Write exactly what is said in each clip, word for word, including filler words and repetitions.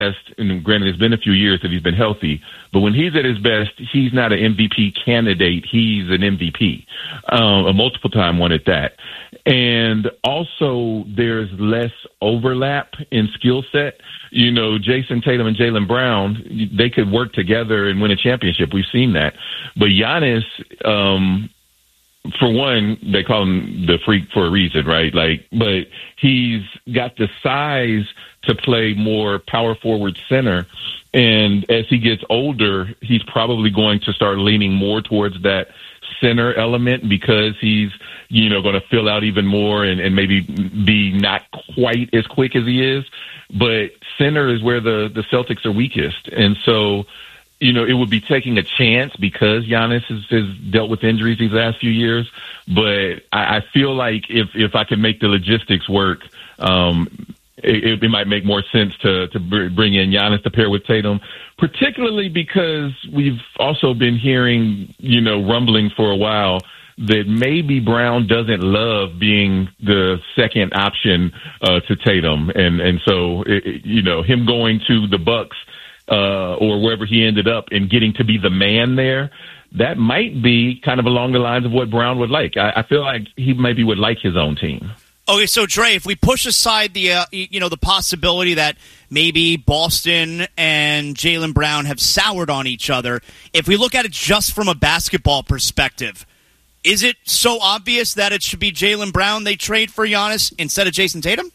and granted, it's been a few years that he's been healthy, but when he's at his best, he's not an M V P candidate. He's an M V P, um, a multiple-time one at that. And also, there's less overlap in skill set. You know, Jason Tatum and Jaylen Brown, they could work together and win a championship. We've seen that. But Giannis, um, for one, they call him the freak for a reason, right? Like, but he's got the size to play more power forward center. And as he gets older, he's probably going to start leaning more towards that center element because he's, you know, going to fill out even more and, and maybe be not quite as quick as he is. But center is where the, the Celtics are weakest. And so, you know, it would be taking a chance because Giannis has, has dealt with injuries these last few years. But I, I feel like if, if I can make the logistics work, um, it, it might make more sense to, to bring in Giannis to pair with Tatum, particularly because we've also been hearing, you know, rumbling for a while that maybe Brown doesn't love being the second option uh, to Tatum. And, and so, it, you know, him going to the Bucks uh, or wherever he ended up and getting to be the man there, that might be kind of along the lines of what Brown would like. I, I feel like he maybe would like his own team. Okay, so Dre, if we push aside the uh, you know the possibility that maybe Boston and Jaylen Brown have soured on each other, if we look at it just from a basketball perspective, is it so obvious that it should be Jaylen Brown they trade for Giannis instead of Jason Tatum?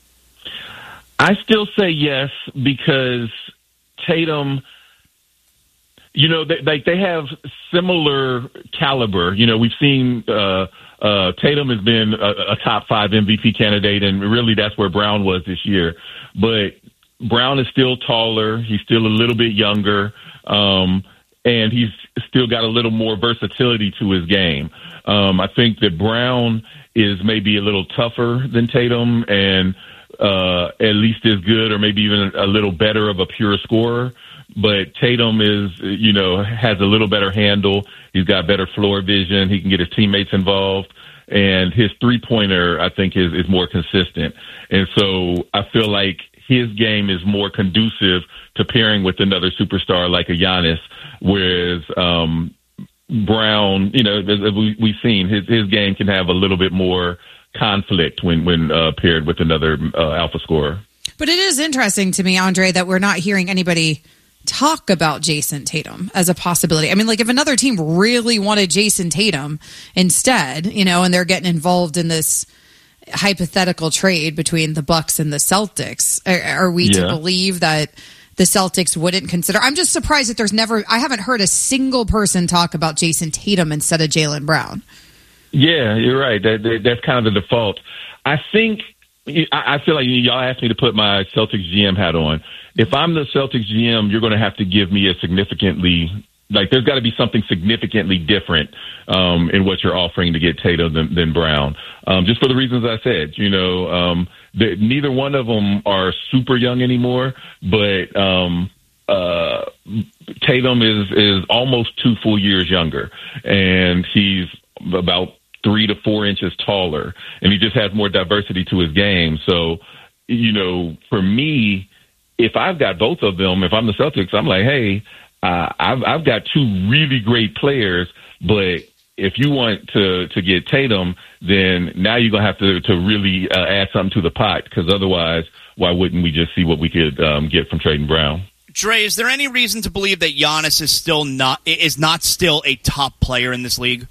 I still say yes because Tatum, you know, they, like they have similar caliber. You know, we've seen. Uh, Uh, Tatum has been a, a top five M V P candidate, and really that's where Brown was this year. But Brown is still taller. He's still a little bit younger, um, and he's still got a little more versatility to his game. Um, I think that Brown is maybe a little tougher than Tatum and uh, at least as good or maybe even a little better of a pure scorer. But Tatum is, you know, has a little better handle. He's got better floor vision. He can get his teammates involved. And his three-pointer, I think, is, is more consistent. And so I feel like his game is more conducive to pairing with another superstar like a Giannis, whereas um, Brown, you know, as we, we've seen, his, his game can have a little bit more conflict when, when uh, paired with another uh, alpha scorer. But it is interesting to me, Andre, that we're not hearing anybody talk about Jason Tatum as a possibility. I mean, like if another team really wanted Jason Tatum instead, you know, and they're getting involved in this hypothetical trade between the Bucks and the Celtics, are, are we yeah. to believe that the Celtics wouldn't consider? I'm just surprised that there's never, I haven't heard a single person talk about Jason Tatum instead of Jaylen Brown. Yeah, you're right. That, that, that's kind of the default. I think, I feel like y'all asked me to put my Celtics G M hat on. If I'm the Celtics G M, you're going to have to give me a significantly, like there's got to be something significantly different um, in what you're offering to get Tatum than, than Brown. Um, just for the reasons I said, you know, um, the, neither one of them are super young anymore, but um, uh, Tatum is, is almost two full years younger, and he's about three to four inches taller, and he just has more diversity to his game. So, you know, for me, if I've got both of them, if I'm the Celtics, I'm like, hey, uh, I've, I've got two really great players, but if you want to, to get Tatum, then now you're going to have to, to really uh, add something to the pot, because otherwise, why wouldn't we just see what we could um, get from trading Brown? Dre, is there any reason to believe that Giannis is still not is not still a top player in this league?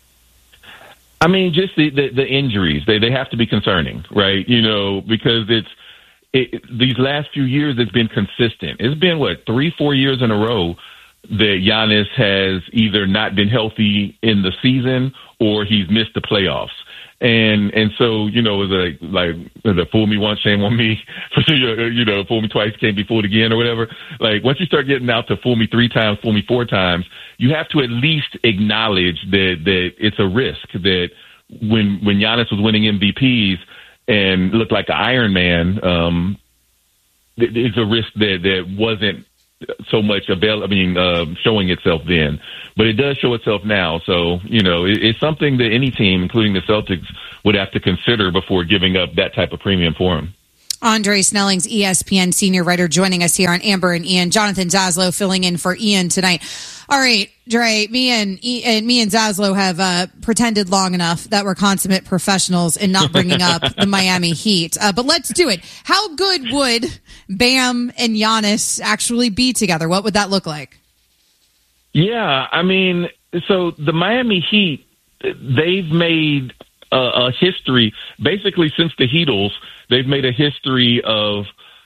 I mean, just the, the, the injuries, they, they have to be concerning, right? You know, because it's it, these last few years, it's been consistent. It's been, what, three, four years in a row that Giannis has either not been healthy in the season or he's missed the playoffs. And and so, you know, it was like, like the fool me once, shame on me. You know, fool me twice, can't be fooled again or whatever. Like, once you start getting out to fool me three times, fool me four times, you have to at least acknowledge that, that it's a risk, that when when Giannis was winning M V Ps and looked like an Iron Man, um, it's a risk that, that wasn't so much avail- I mean, uh, showing itself then, but it does show itself now. So, you know, it, it's something that any team, including the Celtics, would have to consider before giving up that type of premium for him. Andre Snelling's E S P N senior writer joining us here on Amber and Ian. Jonathan Zaslow filling in for Ian tonight. All right, Dre, me and, e- and me and Zaslow have uh, pretended long enough that we're consummate professionals in not bringing up the Miami Heat. Uh, but let's do it. How good would Bam and Giannis actually be together? What would that look like? Yeah, I mean, so the Miami Heat, they've made a, a history, basically since the Heatles, they've made a history of,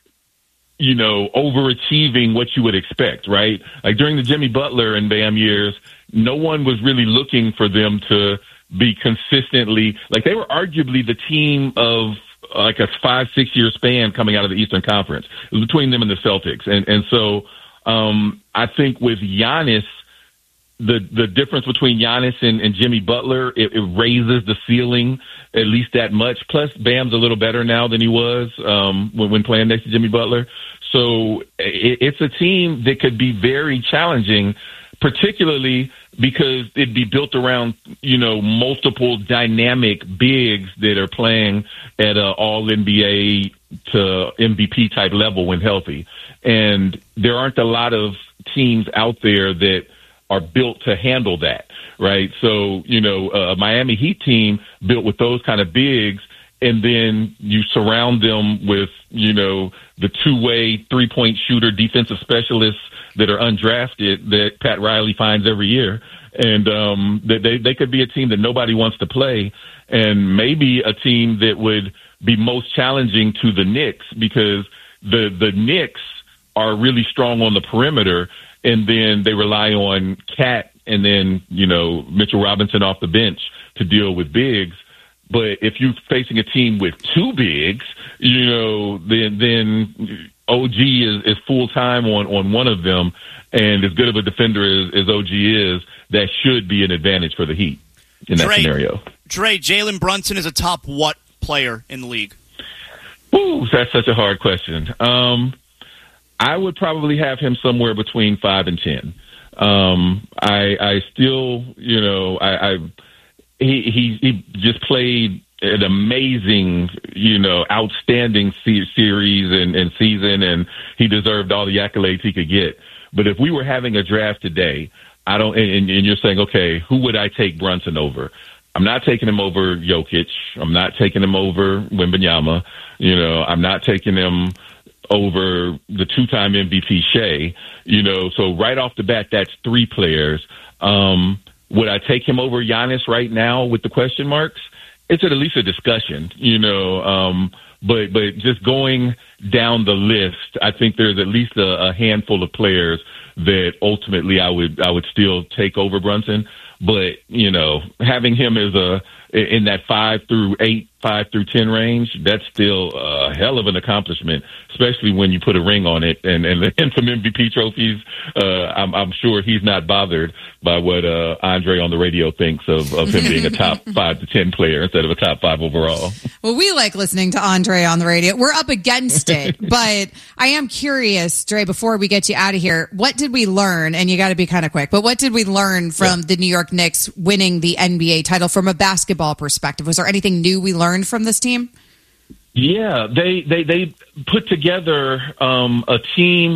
you know, overachieving what you would expect, right? Like during the Jimmy Butler and Bam years, no one was really looking for them to be consistently, like they were arguably the team of like a five, six year span coming out of the Eastern Conference. It was between them and the Celtics. And, and so um, I think with Giannis, the, the difference between Giannis and, and Jimmy Butler, it, it raises the ceiling at least that much. Plus, Bam's a little better now than he was um, when, when playing next to Jimmy Butler. So it, it's a team that could be very challenging, particularly because it'd be built around, you know, multiple dynamic bigs that are playing at an all N B A to M V P type level when healthy. And there aren't a lot of teams out there that are built to handle that, right? So, you know, a Miami Heat team built with those kind of bigs, and then you surround them with, you know, the two-way three-point shooter defensive specialists that are undrafted that Pat Riley finds every year. And um, they, they could be a team that nobody wants to play, and maybe a team that would be most challenging to the Knicks, because the, the Knicks are really strong on the perimeter, and then they rely on Cat and then, you know, Mitchell Robinson off the bench to deal with bigs. But if you're facing a team with two bigs, you know, then then O G is, is full time on, on one of them, and as good of a defender as, as O G is, that should be an advantage for the Heat in that Dre, scenario. Dre, Jalen Brunson is a top what player in the league? Ooh, that's such a hard question. Um, I would probably have him somewhere between five and ten. Um, I, I still, you know, I, I he, he he just played an amazing, you know, outstanding se- series and, and season, and he deserved all the accolades he could get. But if we were having a draft today, I don't, and, and you're saying, okay, who would I take Brunson over? I'm not taking him over Jokic. I'm not taking him over Wembanyama. You know, I'm not taking him over the two-time M V P Shea. You know, so right off the bat, that's three players. Um, would I take him over Giannis right now with the question marks? It's at least a discussion, you know, um, but but just going down the list, I think there's at least a, a handful of players that ultimately I would I would still take over Brunson. But, you know, having him as a in that five through eight, five through ten range, that's still a hell of an accomplishment, especially when you put a ring on it and, and, and some M V P trophies. Uh, I'm, I'm sure he's not bothered by what uh, Andre on the radio thinks of, of him being a top five to ten player instead of a top five overall. Well, we like listening to Andre on the radio. We're up against it, but I am curious, Dre, before we get you out of here, what did we learn? And you got to be kind of quick, but what did we learn from yeah. the New York Knicks winning the N B A title from a basketball perspective? Was there anything new we learned from this team? Yeah, they they, they put together um, a team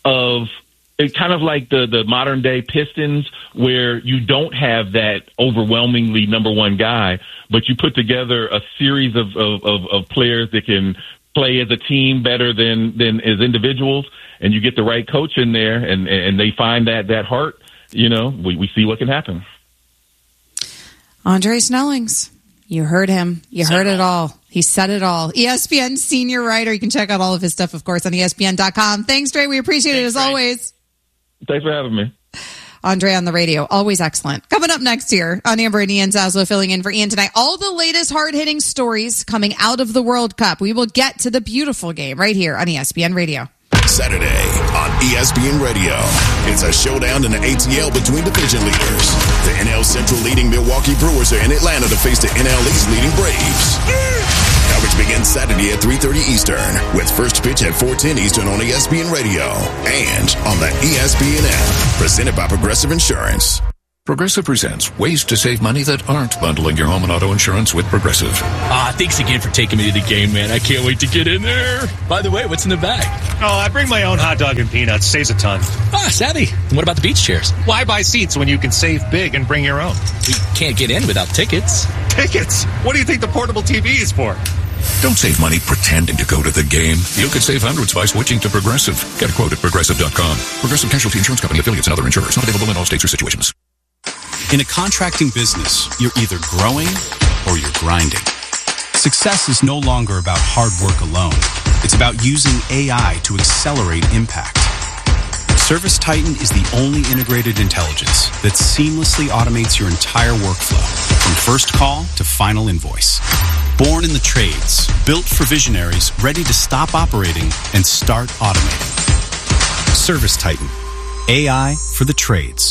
of it kind of like the, the modern day Pistons, where you don't have that overwhelmingly number one guy, but you put together a series of, of, of, of players that can play as a team better than, than as individuals, and you get the right coach in there, and, and they find that, that heart, you know, we, we see what can happen. Andre Snellings. You heard him. You said heard it all. He said it all. E S P N senior writer. You can check out all of his stuff, of course, on E S P N dot com. Thanks, Dre. We appreciate Thanks, it as Dre. always. Thanks for having me. Andre on the radio. Always excellent. Coming up next here on Amber and Ian, Zaslow filling in for Ian tonight. All the latest hard-hitting stories coming out of the World Cup. We will get to the beautiful game right here on E S P N Radio. Saturday on E S P N Radio. It's a showdown in the A T L between division leaders. The N L Central leading Milwaukee Brewers are in Atlanta to face the N L East leading Braves. Coverage begins Saturday at three thirty Eastern with first pitch at four ten Eastern on E S P N Radio and on the E S P N app. Presented by Progressive Insurance. Progressive presents ways to save money that aren't bundling your home and auto insurance with Progressive. Ah, thanks again for taking me to the game, man. I can't wait to get in there. By the way, what's in the bag? Oh, I bring my own hot dog and peanuts. Saves a ton. Ah, savvy. And what about the beach chairs? Why buy seats when you can save big and bring your own? We can't get in without tickets. Tickets? What do you think the portable T V is for? Don't save money pretending to go to the game. You could save hundreds by switching to Progressive. Get a quote at Progressive dot com. Progressive Casualty Insurance Company, affiliates, and other insurers. Not available in all states or situations. In a contracting business, you're either growing or you're grinding. Success is no longer about hard work alone. It's about using A I to accelerate impact. ServiceTitan is the only integrated intelligence that seamlessly automates your entire workflow, from first call to final invoice. Born in the trades, built for visionaries, ready to stop operating and start automating. ServiceTitan, A I for the trades.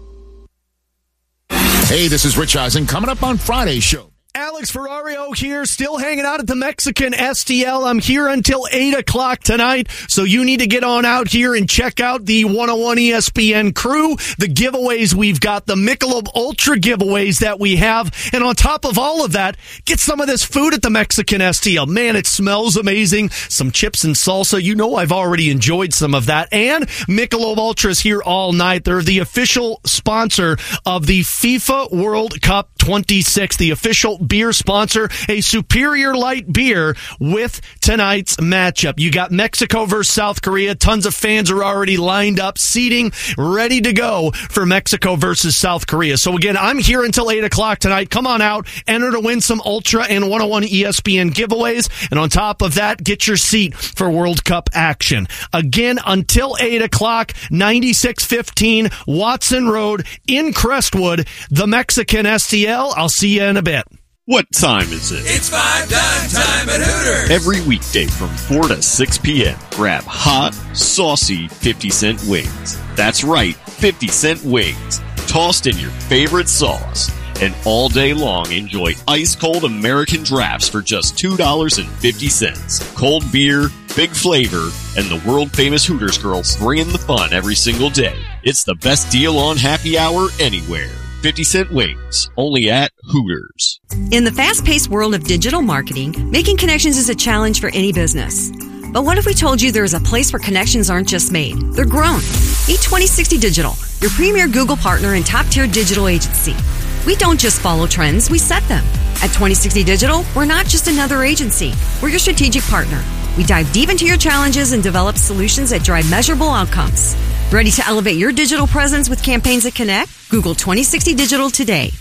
Hey, this is Rich Eisen. Coming up on Friday's show. Alex Ferrario here, still hanging out at the Mexican S T L. I'm here until eight o'clock tonight, so you need to get on out here and check out the one oh one E S P N crew, the giveaways we've got, the Michelob Ultra giveaways that we have, and on top of all of that, get some of this food at the Mexican S T L. Man, it smells amazing. Some chips and salsa. You know I've already enjoyed some of that. And Michelob Ultra's here all night. They're the official sponsor of the FIFA World Cup twenty-six, the official beer sponsor, a superior light beer with tonight's matchup. You got Mexico versus South Korea. Tons of fans are already lined up, seating, ready to go for Mexico versus South Korea. So again, I'm here until eight o'clock tonight. Come on out, enter to win some Ultra and one oh one E S P N giveaways. And on top of that, get your seat for World Cup action. Again, until eight o'clock, ninety-six fifteen Watson Road in Crestwood, the Mexican S T L. I'll see you in a bit. What time is it? It's five dime time at Hooters. Every weekday from four to six p.m. Grab hot, saucy fifty cent wings. That's right, fifty cent wings. Tossed in your favorite sauce. And all day long, enjoy ice-cold American drafts for just two dollars and fifty cents. Cold beer, big flavor, and the world-famous Hooters girls bringing the fun every single day. It's the best deal on happy hour anywhere. fifty cent wings, only at Hooters. In the fast-paced world of digital marketing, making connections is a challenge for any business. But what if we told you there is a place where connections aren't just made, they're grown? Meet twenty sixty Digital, your premier Google partner and top-tier digital agency. We don't just follow trends, we set them. At twenty sixty Digital, we're not just another agency. We're your strategic partner. We dive deep into your challenges and develop solutions that drive measurable outcomes. Ready to elevate your digital presence with campaigns that connect? Google twenty sixty Digital today.